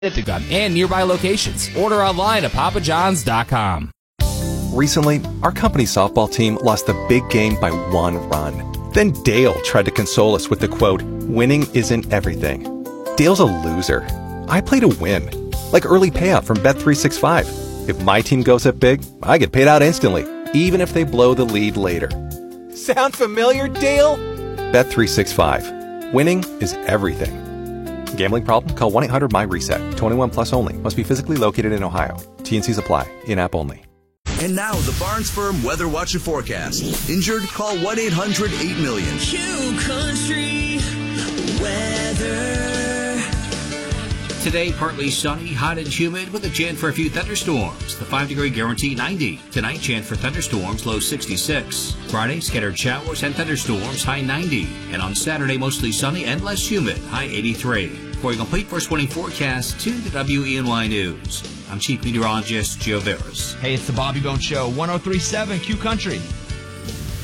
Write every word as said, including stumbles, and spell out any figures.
at the gun and nearby locations. Order online at papa johns dot com. Recently, our company softball team lost the big game by one run. Then Dale tried to console us with the quote, "Winning isn't everything." Dale's a loser. I play to win. Like early payout from Bet three sixty-five. If my team goes up big, I get paid out instantly, even if they blow the lead later. Sound familiar, Dale? Bet three sixty-five. Winning is everything. Gambling problem? Call one eight hundred M Y reset. twenty-one plus only. Must be physically located in Ohio. T N Cs apply. In-app only. And now the Barnes Firm Weather Watch and Forecast. Injured? Call one eight hundred eight million. Q Country Weather. Today, partly sunny, hot and humid with a chance for a few thunderstorms. The five-degree guarantee ninety. Tonight, chance for thunderstorms, low sixty-six. Friday, scattered showers and thunderstorms, high ninety. And on Saturday, mostly sunny and less humid, high eighty-three. For a complete first twenty forecast, tune to W E N Y News. I'm Chief Meteorologist Joe Veras. Hey, it's the Bobby Bone Show, one oh three point seven Q Country.